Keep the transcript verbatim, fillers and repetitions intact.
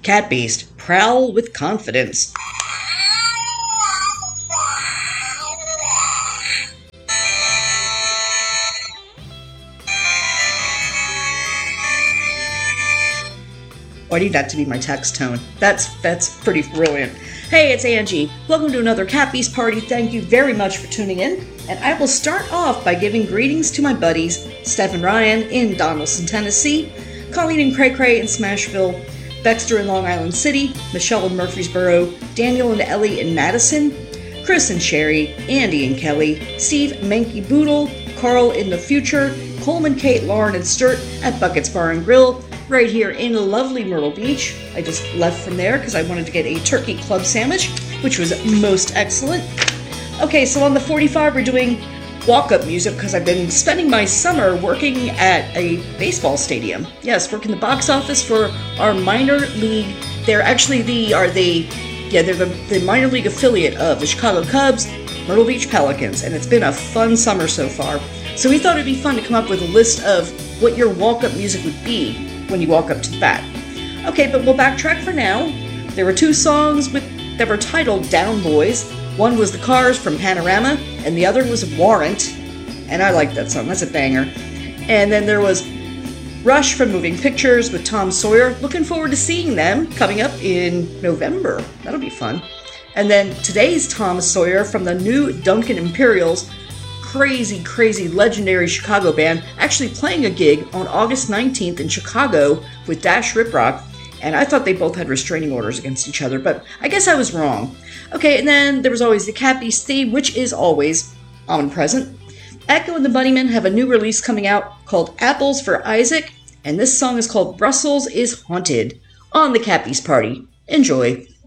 Cat Beast, prowl with confidence. I need that to be my text tone. That's that's pretty brilliant. Hey, it's Angie. Welcome to another Cat Beast party. Thank you very much for tuning in. And I will start off by giving greetings to my buddies, Steph and Ryan in Donaldson, Tennessee, Colleen and Cray Cray in Smashville, Dexter in Long Island City, Michelle in Murfreesboro, Daniel and Ellie in Madison, Chris and Sherry, Andy and Kelly, Steve, Menke Boodle, Carl in the future, Coleman, Kate, Lauren, and Sturt at Buckets Bar and Grill, right here in lovely Myrtle Beach. I just left from there because I wanted to get a turkey club sandwich, which was most excellent. Okay, so on the forty-five, we're doing walk-up music because I've been spending my summer working at a baseball stadium. Yes, working the box office for our minor league. They're actually the, are the, yeah, they're the, the minor league affiliate of the Chicago Cubs, Myrtle Beach Pelicans, and it's been a fun summer so far. So we thought it'd be fun to come up with a list of what your walk-up music would be when you walk up to the bat. Okay, but we'll backtrack for now. There were two songs with, that were titled Down Boys. One was The Cars from Panorama, and the other was Warrant. And I like that song, that's a banger. And then there was Rush from Moving Pictures with Tom Sawyer. Looking forward to seeing them coming up in November. That'll be fun. And then today's Tom Sawyer from the new Duncan Imperials. Crazy, crazy, legendary Chicago band, actually playing a gig on August nineteenth in Chicago with Dash Riprock, and I thought they both had restraining orders against each other, but I guess I was wrong. Okay, and then there was always the Cat Beast theme, which is always omnipresent. Echo and the Bunnymen have a new release coming out called Apples for Isaac, and this song is called Brussels is Haunted on the Cat Beast Party. Enjoy.